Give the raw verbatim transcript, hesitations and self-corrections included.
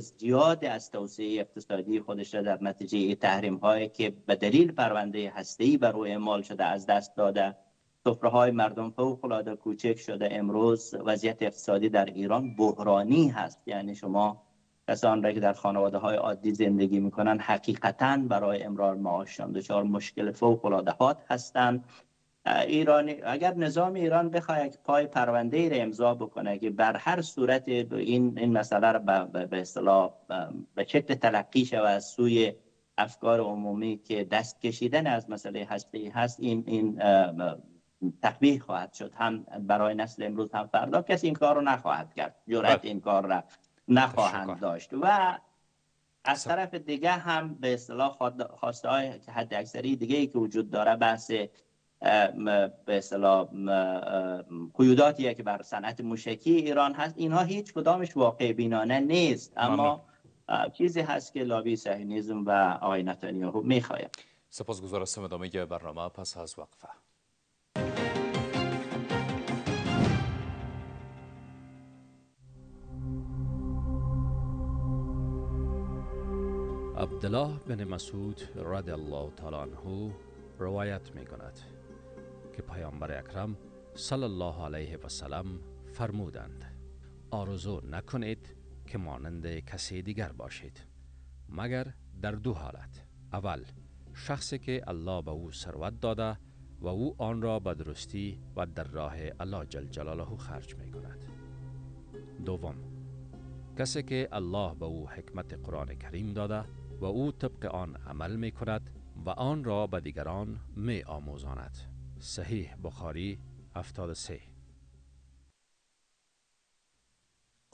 زیاد از توسعه اقتصادی خودش را در نتیجه تحریم هایی که به دلیل پرونده هسته‌ای بر او اعمال شده از دست داده. سفره‌های مردم فوق العاده کوچک شده. امروز وضعیت اقتصادی در ایران بحرانی هست. یعنی شما کسان را که در خانواده‌های عادی زندگی می‌کنند حقیقتاً برای امرار معاششان دچار مشکل فوق العاده حاد هستند. ایرانی اگر نظام ایران بخواهد پای پرونده ای را امضا بکنه که بر هر صورت این این مسئله را به اصطلاح به شکل تلقی شود از سوی افکار عمومی که دست کشیدن از مسئله هسته‌ای هست، این این تقبیح خواهد شد، هم برای نسل امروز هم فردا. کسی این کار رو نخواهد کرد، جرأت این کار را نخواهند داشت. و از طرف دیگه هم به اصطلاح خواسته های حد اکثری دیگه ای که وجود داره، بحث به اصطلاح قیوداتیه که بر صنعت موشکی ایران هست، اینها هیچ کدامش واقع بینانه نیست، اما چیزی هست که لابی صهیونیسم و آقای نتانیاهو میخواد. سپاسگزار هستم. ادامه برنامه پس از وقفه. عبدالله بن مسعود رضی الله تعالی عنه روایت می کند که پیامبر اکرم صلی الله علیه و سلم فرمودند: آرزو نکنید که مانند کسی دیگر باشید، مگر در دو حالت: اول، شخصی که الله به او ثروت داده و او آن را به درستی و در راه الله جل جلاله خرج می کند. دوم، کسی که الله به او حکمت قرآن کریم داده و او طبق آن عمل می کند و آن را به دیگران می آموزاند. صحیح بخاری هفتاد و سه.